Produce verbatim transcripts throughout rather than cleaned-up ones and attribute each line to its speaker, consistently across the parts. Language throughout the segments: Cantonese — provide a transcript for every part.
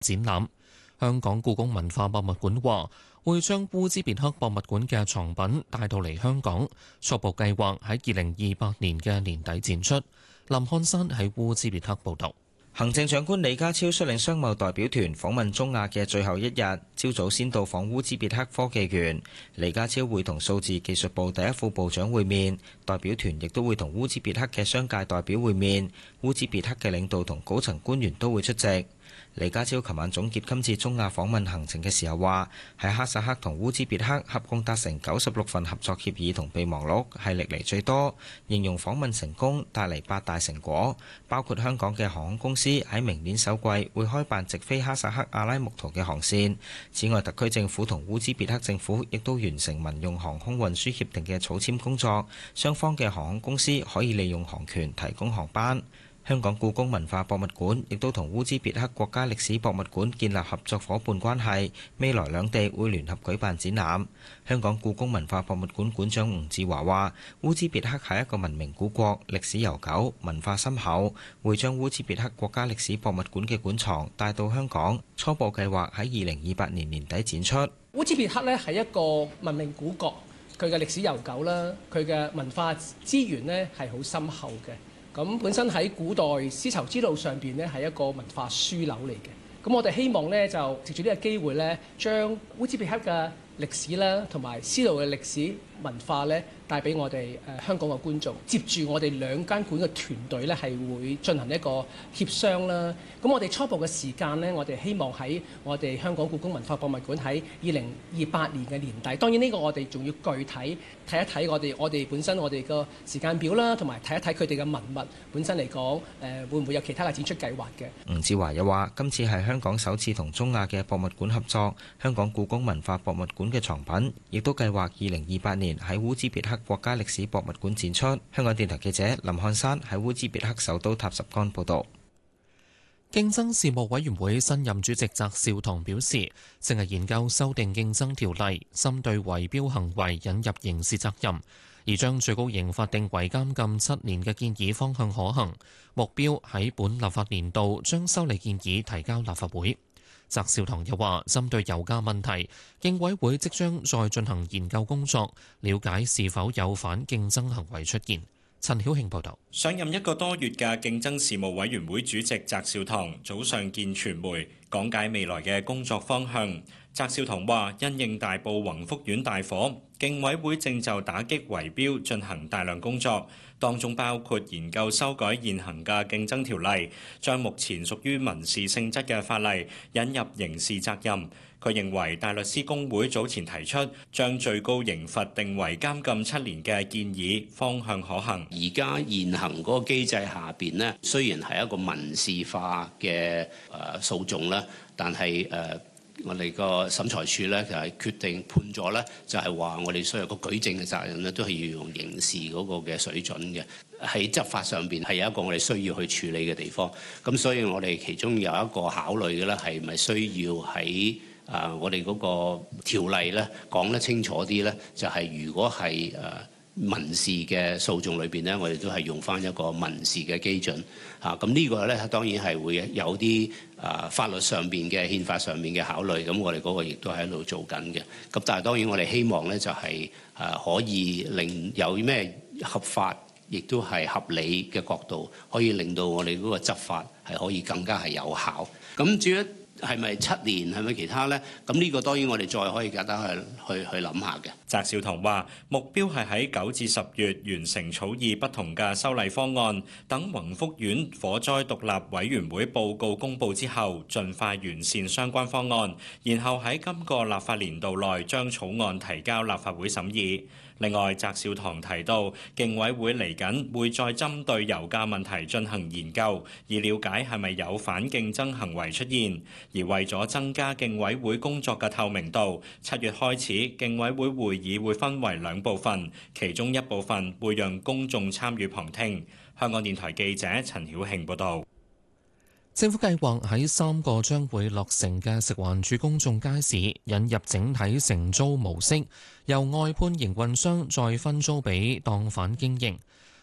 Speaker 1: 展覽。香港故宮文化博物館話會將烏茲別克博物館嘅藏品帶到嚟香港，初步計劃喺二零二八年嘅年底展出。林漢山喺烏茲別克報導。
Speaker 2: 行政長官李家超率領商貿代表團訪問中亞嘅最後一日，朝早先到訪烏茲別克科技園。李家超會同數字技術部第一副部長會面，代表團亦都會同烏茲別克嘅商界代表會面。烏茲別克嘅領導同高層官員都會出席。李家超琴晚總結今次中亞訪問行程嘅時候話，喺哈薩克同烏茲別克合共達成九十六份合作協議同備忘錄，係歷嚟最多。形容訪問成功，帶嚟八大成果，包括香港嘅航空公司喺明年首季會開辦直飛哈薩克阿拉木圖嘅航線。此外，特區政府同烏茲別克政府亦都完成民用航空運輸協定嘅草簽工作，雙方嘅航空公司可以利用航權提供航班。香港故宮文化博物館亦都同烏茲別克國家歷史博物館建立合作伙伴關係，未來兩地會聯合舉辦展覽。香港故宮文化博物館館長吳志華話，烏茲別克係一個文明古國，歷史悠久，文化深厚，會將烏茲別克國家歷史博物館嘅館藏帶到香港，初步計劃喺二零二八年年底展出。
Speaker 3: 烏茲別克呢係一個文明古國，佢嘅歷史悠久啦，佢嘅文化資源呢係好深厚嘅。咁本身喺古代絲綢之路上邊呢係一個文化樞紐嚟嘅。咁我哋希望呢，就藉住呢個機會呢，將烏茲別克嘅歷史啦，同埋絲路嘅歷史文化呢，帶俾我哋誒香港嘅觀眾。接住我哋兩間館嘅團隊呢，係會進行一個協商啦。咁我哋初步嘅時間呢，我哋希望喺我哋香港故宮文化博物館喺二零二八年嘅年底。當然呢個我哋仲要具體睇一睇我哋我哋本身我哋個時間表啦，同埋睇一睇佢哋嘅文物本身嚟講誒會唔會有其他嘅展出計劃嘅。
Speaker 2: 吳志華又話：今次係香港首次同中亞嘅博物館合作，香港故宮文化博物館嘅藏品亦都計劃二零二八年喺烏茲別克國家歷史博物館展出。香港電台記者林漢山喺烏茲別克首都塔什干報導。
Speaker 1: 競爭事務委員會新任主席翟紹唐表示，正係研究修訂競爭條例，針對圍標行為引入刑事責任，而將最高刑罰定為監禁七年嘅建議方向可行，目標喺本立法年度將修例建議提交立法會。翟紹唐又話，針對油價問題，競委會即將再進行研究工作，了解是否有反競爭行為出現。陳曉慶報導。
Speaker 4: 上任一個多月嘅競爭事務委員會主席翟紹唐早上見傳媒，講解未來嘅工作方向。翟紹唐話，因應大埔宏福苑大火，競委會正就打擊圍標進行大量工作，當中包括研究修改現行嘅競爭條例，將目前屬於民事性質嘅法例引入刑事責任。佢認為大律師公會早前提出將最高刑罰定為監禁七年嘅建議方向可行。
Speaker 5: 而家現行嗰個機制下邊呢，雖然係一個民事化嘅誒訴訟啦，但係誒、呃、我哋個審裁處咧就係決定判咗咧，就係話我哋所有個舉證嘅責任咧都係要用刑事嗰個嘅水準嘅。喺執法上邊係有一個我哋需要去處理嘅地方。咁所以我哋其中有一個考慮嘅咧係咪需要喺啊！我哋嗰個條例咧講得清楚啲咧，就係、是、如果係誒民事嘅訴訟裏邊咧，我哋都係用翻一個民事嘅基準嚇。咁、啊、呢個咧當然係會有啲啊法律上邊嘅憲法上面嘅考慮。咁我哋嗰個亦都喺度做緊嘅。咁但係當然我哋希望咧就係、是、誒可以令有咩合法，亦都係合理嘅角度，可以令到我哋嗰個執法係可以更加係有效。咁至於係咪七年？係咪其他呢？咁呢個當然我哋再可以簡單去去去諗下嘅。
Speaker 4: 翟紹唐話：目標係喺九至十月完成草擬不同嘅修例方案，等宏福苑火災獨立委員會報告公佈之後，盡快完善相關方案，然後喺今個立法年度內將草案提交立法會審議。另外，翟紹唐提到，競委會嚟緊會再針對油價問題進行研究，以了解係咪有反競爭行為出現。而為咗增加競委會工作嘅透明度，七月開始，競委會會議會分為兩部分，其中一部分會讓公眾參與旁聽。香港電台記者陳曉慶報導。
Speaker 1: 政府計劃喺三個將會落成嘅食環署公眾街市引入整體承租模式，由外判營運商再分租俾檔販經營。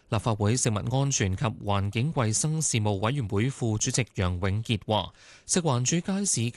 Speaker 1: 立法會食物安全及環境衛生事務委員會副主席楊永傑話：食環署街市